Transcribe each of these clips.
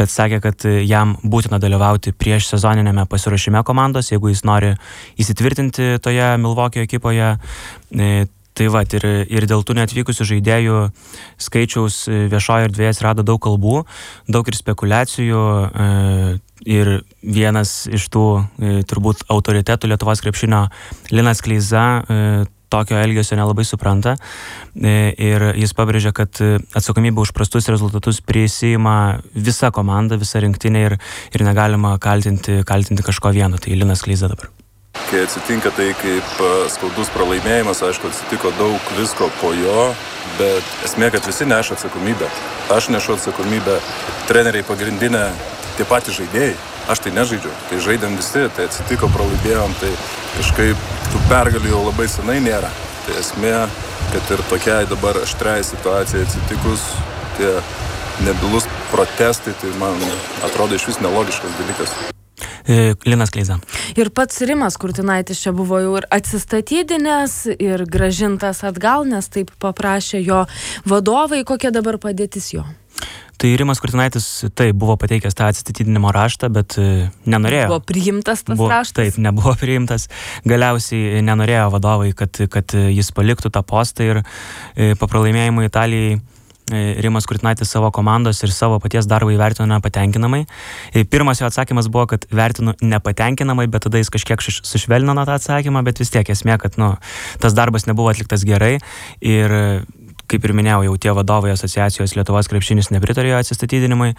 bet sakė, kad jam būtina dalyvauti prieš sezoninėme pasiruošime komandos, jeigu jis nori įsitvirtinti toje Milwaukee ekipoje. Tai va, ir dėl tų neatvykusių žaidėjų skaičiaus viešoje erdvėje atsirado daug kalbų, daug ir spekulacijų, ir vienas iš tų turbūt autoritetų Lietuvos krepšinio, Linas Kleiza, tokio elgesio nelabai supranta, ir jis pabrėžia, kad atsakomybę už prastus rezultatus prisiima visa komanda, visa rinktinė, ir negalima kaltinti kažko vieno. Tai Linas Kleiza dabar. Kai atsitinka tai kaip skaudus pralaimėjimas, aišku, atsitiko daug visko po jo, bet esmė, kad visi neša atsakomybę. Aš nešu atsakomybę, treneriai pagrindinė, tie patys žaidėjai. Aš tai nežaidžiu, tai žaidėm visi, tai atsitiko, pralaimėjom, tai kažkaip tų pergalių jau labai senai nėra. Tai esmė, kad ir tokiai dabar aštriai situacijai atsitikus, tie nebylus protestai, tai man atrodo iš vis nelogiškas dalykas. Linas Kleiza. Ir pats Rimas Kurtinaitis čia buvo jau ir atsistatydinęs, ir grąžintas atgal, nes taip paprašė jo vadovai. Kokia dabar padėtis jo? Tai Rimas Kurtinaitis buvo pateikęs tą atsistatydinimo raštą, bet nenorėjo. Buvo priimtas tas raštas? Taip, nebuvo priimtas. Galiausiai nenorėjo vadovai, kad jis paliktų tą postą, ir po pralaimėjimo Italijai Rimas Kurtinaitis savo komandos ir savo paties darbą įvertino nepatenkinamai. Pirmas jo atsakymas buvo, kad vertinu nepatenkinamai, bet tada jis kažkiek sušvelnino tą atsakymą, bet vis tiek esmė, kad tas darbas nebuvo atliktas gerai, ir kaip ir minėjau, jau tie vadovai asociacijos Lietuvos krepšinis nepritarė jo atsistatydinimui,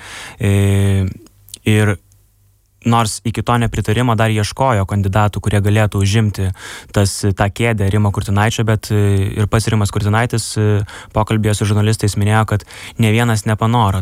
ir nors iki to nepritarimo dar ieškojo kandidatų, kurie galėtų užimti tą kėdę Rimo Kurtinaičio, bet ir pats Rimas Kurtinaitis pokalbėje su žurnalistais minėjo, kad ne vienas nepanoro.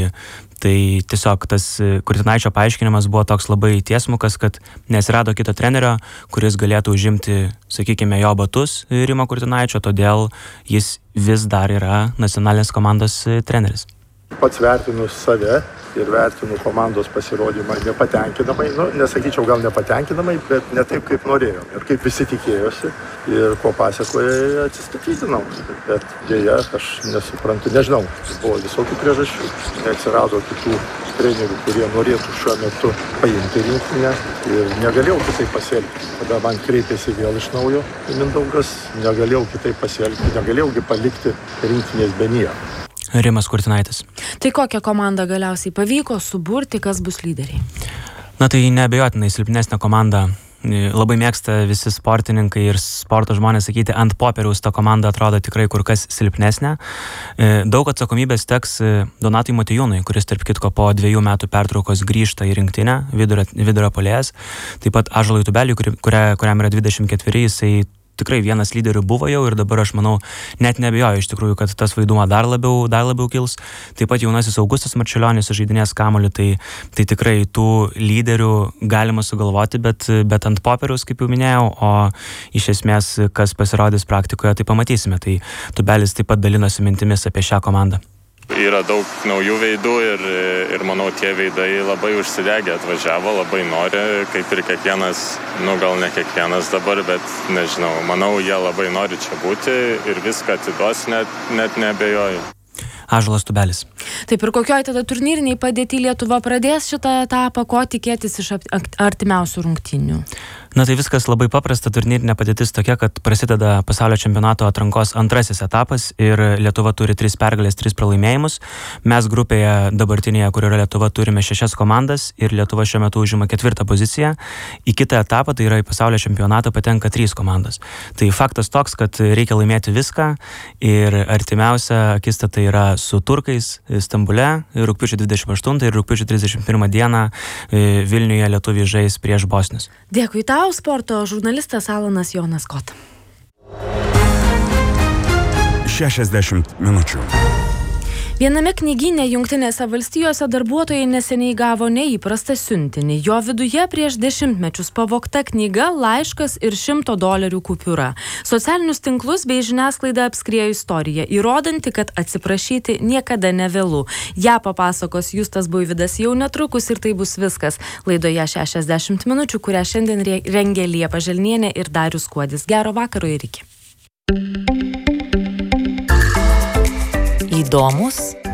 Tai tiesiog tas Kurtinaičio paaiškinimas buvo toks labai tiesmukas, kad nesirado kito trenerio, kuris galėtų užimti, sakykime, jo batus Rimo Kurtinaičio, todėl jis vis dar yra nacionalinės komandos treneris. Pats vertinu save ir vertinu komandos pasirodymą nepatenkinamai, nesakyčiau gal nepatenkinamai, bet ne taip, kaip norėjom ir kaip visi tikėjosi, ir po pasekoje atsistatydinau. Bet dėja, aš nesuprantu, nežinau, buvo visokių priežasčių, neatsirado kitų trenerių, kurie norėtų šiuo metu paimti rinktinę, ir negalėjau kitaip pasielgti. Tada man kreipėsi vėl iš naujo Mindaugas, negalėjau kitaip pasielgti, negalėjaugi palikti rinktinės be nieko. Rimas Kurtinaitis. Tai kokią komandą galiausiai pavyko suburti, kas bus lyderiai? Tai neabejotinai silpnesnė komanda. Labai mėgsta visi sportininkai ir sporto žmonės sakyti, ant popieriaus ta komanda atrodo tikrai kur kas silpnesnė. Daug atsakomybės teks Donatui Motiejūnui, kuris tarp kitko po 2 metų pertraukos grįžta į rinktinę, vidurio puolėjas. Taip pat Ąžuolui Tubeliui, kuriam yra 24, jisai tikrai vienas lyderių buvo jau, ir dabar aš manau, net neabejoju iš tikrųjų, kad tas vaidmuo dar labiau kils. Taip pat jaunasis Augustas Marčiulionis žaidinės kamuolį, tai tikrai tų lyderių galima sugalvoti, bet ant popieriaus, kaip jau minėjau, o iš esmės, kas pasirodys praktikoje, tai pamatysime. Tai Tubelis taip pat dalinosi mintimis apie šią komandą. Yra daug naujų veidų ir manau, tie veidai labai užsidegę atvažiavo, labai nori, kaip ir kiekvienas, gal ne kiekvienas dabar, bet nežinau, manau, jie labai nori čia būti ir viską atiduos, net neabejoju. Ąžuolas Tubelis. Taip, ir kokioj tada turnyriniai padėti Lietuva pradės šitą etapą, ko tikėtis iš artimiausių rungtynių? Tai viskas labai paprasta, turnyrinė padėtis tokia, kad prasideda pasaulio čempionato atrankos antrasis etapas ir Lietuva turi 3 pergalės, 3 pralaimėjimus. Mes grupėje dabartinėje, kur yra Lietuva, turime 6 komandas ir Lietuva šiuo metu užima 4 poziciją. Į kitą etapą, tai yra į pasaulio čempionatą, patenka 3 komandos. Tai faktas toks, kad reikia laimėti viską ir artimiausia akistata yra su turkais Stambule rugpjūčio 28 ir rugpjūčio 31 dieną Vilniuje lietuviai žais prieš bosnius. Dėkui tau, sporto žurnalistas Alanas Jonas Kota. 60 minučių. Viename knygyne Jungtinėse valstijose darbuotojai neseniai gavo neįprastą siuntinį. Jo viduje prieš 10 mečius pavogta knyga, laiškas ir $100 kupiūra. Socialinius tinklus bei žiniasklaidą apskriejo istorija, įrodanti, kad atsiprašyti niekada nevėlu. Ja papasakos Justas Buivydas jau netrukus ir tai bus viskas. Laidoje 60 minučių, kurią šiandien rengė Liepa Želnienė ir Darius Kuodis. Gero vakaro ir iki. Įdomus